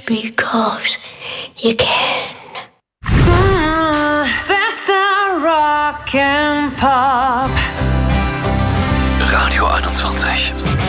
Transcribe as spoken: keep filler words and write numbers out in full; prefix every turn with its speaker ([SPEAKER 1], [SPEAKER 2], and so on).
[SPEAKER 1] because you can.
[SPEAKER 2] Mm, bester Rock and Pop.
[SPEAKER 3] Radio einundzwanzig.